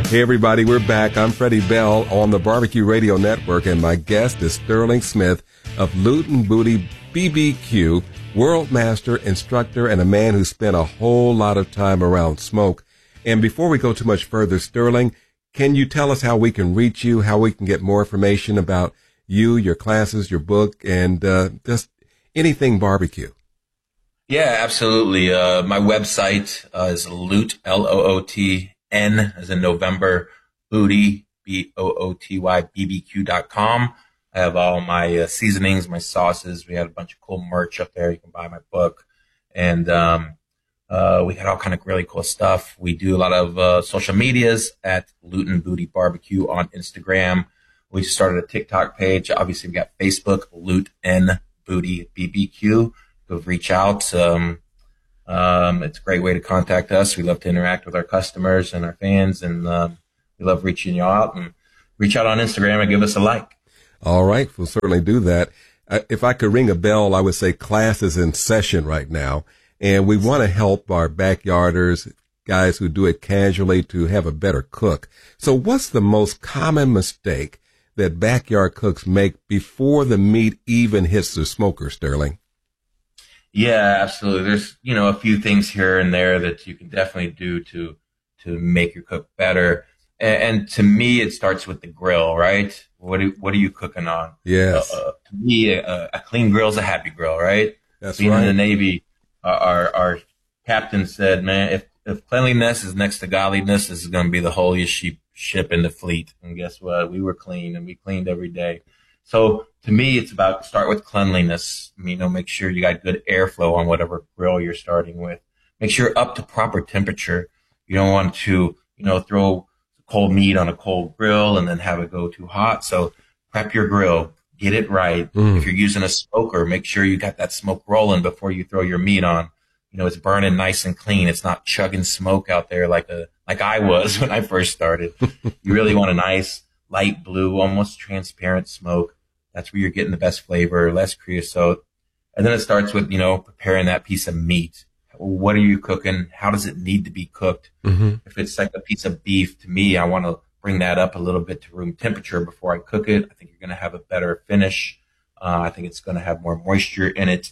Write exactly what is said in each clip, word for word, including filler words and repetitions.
Hey everybody, we're back. I'm Freddie Bell on the Barbecue Radio Network, and my guest is Sterling Smith of Loot and Booty B B Q, world master, instructor, and a man who spent a whole lot of time around smoke. And before we go too much further, Sterling, can you tell us how we can reach you, how we can get more information about you, your classes, your book, and uh, just anything barbecue? Yeah, absolutely. Uh, my website uh, is Loot, L O O T N as in November, Booty, B O O T Y, B B Q dot com. I have all my uh, seasonings, my sauces. We had a bunch of cool merch up there. You can buy my book. And um, uh, we had all kind of really cool stuff. We do a lot of uh, social medias at Loot and Booty Barbecue on Instagram. We started a TikTok page. Obviously, we got Facebook, Loot and Booty B B Q. Go reach out. Um, Um, it's a great way to contact us. We love to interact with our customers and our fans, and um, we love reaching you out. And reach out on Instagram and give us a like. All right, we'll certainly do that. Uh, if I could ring a bell, I would say class is in session right now, and we want to help our backyarders, guys who do it casually, to have a better cook. So what's the most common mistake that backyard cooks make before the meat even hits the smoker, Sterling? Yeah, absolutely. There's, you know, a few things here and there that you can definitely do to, to make your cook better. And, and to me, it starts with the grill, right? What do, what are you cooking on? Yes. Uh, uh, to me, a, a clean grill is a happy grill, right? That's Being right. in the Navy, uh, our, our captain said, man, if, if cleanliness is next to godliness, this is going to be the holiest ship, ship in the fleet. And guess what? We were clean, and we cleaned every day. So to me, it's about start with cleanliness. You know, make sure you got good airflow on whatever grill you're starting with. Make sure you're up to proper temperature. You don't want to, you know, throw cold meat on a cold grill and then have it go too hot. So prep your grill, get it right. Mm. If you're using a smoker, make sure you got that smoke rolling before you throw your meat on. You know, it's burning nice and clean. It's not chugging smoke out there like a, like I was when I first started. You really want a nice light blue, almost transparent smoke. That's where you're getting the best flavor, less creosote. And then it starts with, you know, preparing that piece of meat. What are you cooking? How does it need to be cooked? Mm-hmm. If it's like a piece of beef, to me, I want to bring that up a little bit to room temperature before I cook it. I think you're going to have a better finish. Uh, I think it's going to have more moisture in it.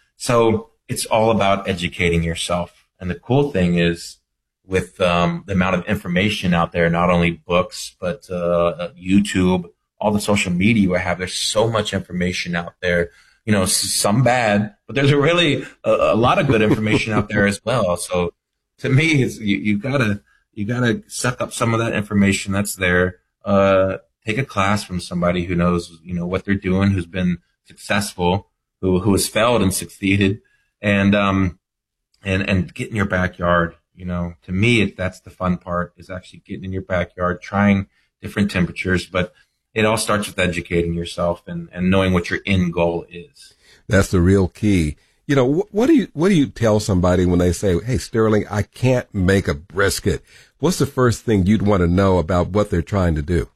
So it's all about educating yourself. And the cool thing is with um, the amount of information out there, not only books, but uh, YouTube, all the social media we have, there's so much information out there, you know, some bad, but there's a really a, a lot of good information out there as well. So to me, it's, you, you gotta, you gotta suck up some of that information that's there. Uh, take a class from somebody who knows, you know, what they're doing, who's been successful, who, who has failed and succeeded, and, um, and, and get in your backyard. You know, to me, it, that's the fun part, is actually getting in your backyard, trying different temperatures, but it all starts with educating yourself and, and knowing what your end goal is. That's the real key. You know, wh- what do you, what do you tell somebody when they say, hey, Sterling, I can't make a brisket? What's the first thing you'd want to know about what they're trying to do?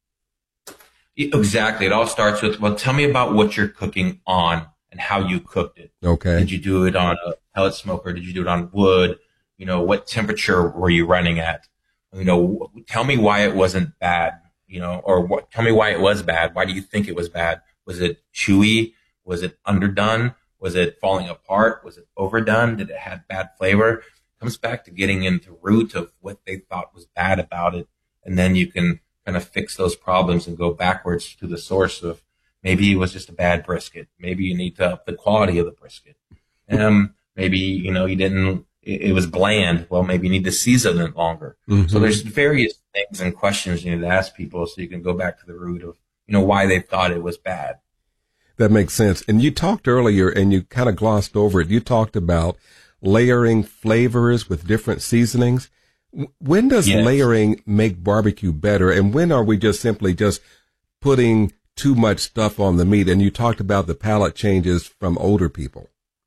Exactly. It all starts with, well, tell me about what you're cooking on and how you cooked it. Okay. Did you do it on a pellet smoker? Did you do it on wood? You know, what temperature were you running at? You know, tell me why it wasn't bad. You know, or what, tell me why it was bad. Why do you think it was bad? Was it chewy? Was it underdone? Was it falling apart? Was it overdone? Did it have bad flavor? It comes back to getting into root of what they thought was bad about it. And then you can kind of fix those problems and go backwards to the source of maybe it was just a bad brisket. Maybe you need to up the quality of the brisket. Um, maybe, you know, you didn't, it, it was bland. Well, maybe you need to season it longer. Mm-hmm. So there's various things and questions you need to ask people so you can go back to the root of, you know, why they thought it was bad. That makes sense. And you talked earlier, and you kind of glossed over it. You talked about layering flavors with different seasonings. When does yes. layering make barbecue better? And when are we just simply just putting too much stuff on the meat? And you talked about the palate changes from older people.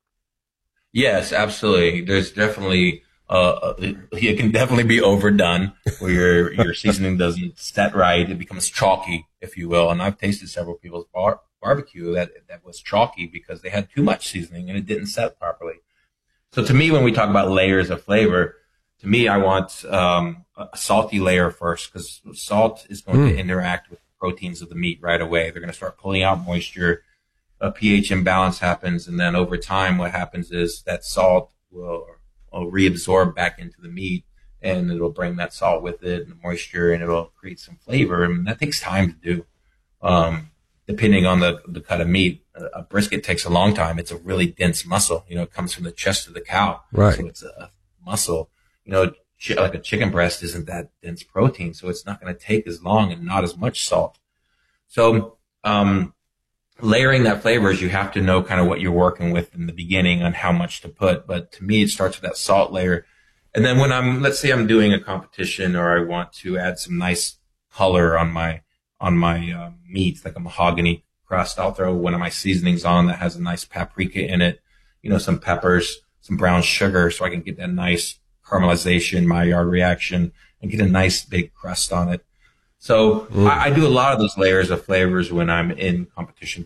Yes, absolutely. There's definitely Uh, it can definitely be overdone where your, your seasoning doesn't set right. It becomes chalky, if you will. And I've tasted several people's bar- barbecue that, that was chalky because they had too much seasoning and it didn't set properly. So to me, when we talk about layers of flavor, to me, I want um, a salty layer first, because salt is going mm. to interact with the proteins of the meat right away. They're going to start pulling out moisture. A pH imbalance happens, and then over time, what happens is that salt will, will reabsorb back into the meat, and it'll bring that salt with it and the moisture, and it'll create some flavor. And that takes time to do. Um, depending on the, the cut of meat, a, a brisket takes a long time. It's a really dense muscle. You know, it comes from the chest of the cow. Right. So it's a muscle. You know, ch- like a chicken breast isn't that dense protein, so it's not going to take as long and not as much salt. So, um, layering that flavors, you have to know kind of what you're working with in the beginning on how much to put. But to me, it starts with that salt layer. And then when I'm, let's say I'm doing a competition, or I want to add some nice color on my, on my uh, meat, like a mahogany crust, I'll throw one of my seasonings on that has a nice paprika in it, you know, some peppers, some brown sugar, so I can get that nice caramelization, Maillard reaction, and get a nice big crust on it. So mm. I, I do a lot of those layers of flavors when I'm in competition